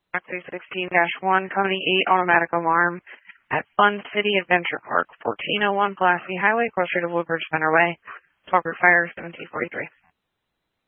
216-1, Company 8 automatic alarm at Fun City Adventure Park, 1401 Pulaski Highway, closer to Woodbridge Center Way. Talker Fire 1743.